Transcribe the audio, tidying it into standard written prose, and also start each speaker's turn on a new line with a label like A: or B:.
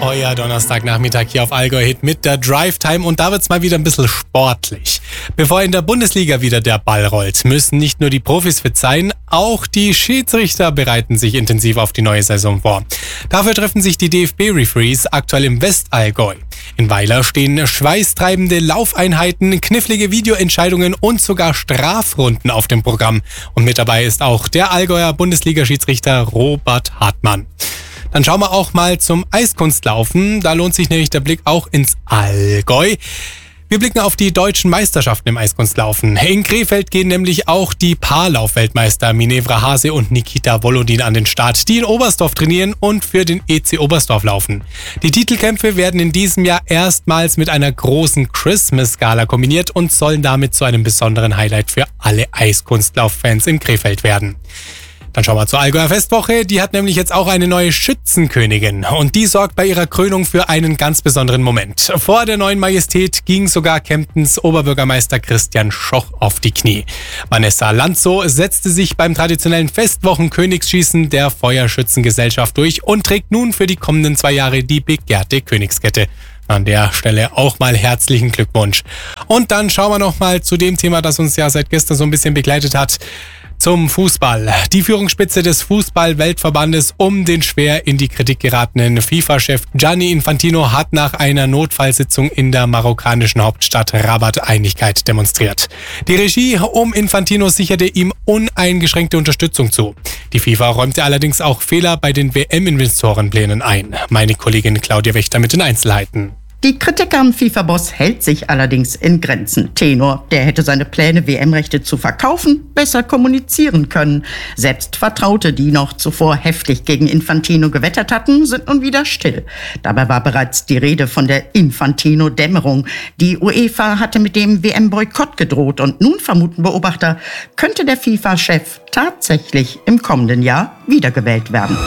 A: Euer Donnerstagnachmittag hier auf Allgäu Hit mit der Drive Time und da wird's mal wieder ein bisschen sportlich. Bevor in der Bundesliga wieder der Ball rollt, müssen nicht nur die Profis fit sein, auch die Schiedsrichter bereiten sich intensiv auf die neue Saison vor. Dafür treffen sich die DFB-Referees aktuell im Westallgäu. In Weiler stehen schweißtreibende Laufeinheiten, knifflige Videoentscheidungen und sogar Strafrunden auf dem Programm. Und mit dabei ist auch der Allgäuer Bundesliga-Schiedsrichter Robert Hartmann. Dann schauen wir auch mal zum Eiskunstlaufen. Da lohnt sich nämlich der Blick auch ins Allgäu. Wir blicken auf die deutschen Meisterschaften im Eiskunstlaufen. In Krefeld gehen nämlich auch die Paarlauf-Weltmeister Minevra Hase und Nikita Volodin an den Start, die in Oberstdorf trainieren und für den EC Oberstdorf laufen. Die Titelkämpfe werden in diesem Jahr erstmals mit einer großen Christmas-Gala kombiniert und sollen damit zu einem besonderen Highlight für alle Eiskunstlauf-Fans in Krefeld werden. Dann schauen wir zur Allgäuer Festwoche. Die hat nämlich jetzt auch eine neue Schützenkönigin und die sorgt bei ihrer Krönung für einen ganz besonderen Moment. Vor der neuen Majestät ging sogar Kemptens Oberbürgermeister Christian Schoch auf die Knie. Vanessa Lanzo setzte sich beim traditionellen Festwochen-Königsschießen der Feuerschützengesellschaft durch und trägt nun für die kommenden 2 Jahre die begehrte Königskette. An der Stelle auch mal herzlichen Glückwunsch. Und dann schauen wir noch mal zu dem Thema, das uns ja seit gestern so ein bisschen begleitet hat. Zum Fußball. Die Führungsspitze des Fußball-Weltverbandes um den schwer in die Kritik geratenen FIFA-Chef Gianni Infantino hat nach einer Notfallsitzung in der marokkanischen Hauptstadt Rabat Einigkeit demonstriert. Die Regie um Infantino sicherte ihm uneingeschränkte Unterstützung zu. Die FIFA räumte allerdings auch Fehler bei den WM-Investorenplänen ein. Meine Kollegin Claudia Wächter mit den Einzelheiten.
B: Die Kritik am FIFA-Boss hält sich allerdings in Grenzen. Tenor, der hätte seine Pläne, WM-Rechte zu verkaufen, besser kommunizieren können. Selbst Vertraute, die noch zuvor heftig gegen Infantino gewettert hatten, sind nun wieder still. Dabei war bereits die Rede von der Infantino-Dämmerung. Die UEFA hatte mit dem WM-Boykott gedroht und nun vermuten Beobachter, könnte der FIFA-Chef tatsächlich im kommenden Jahr wiedergewählt werden.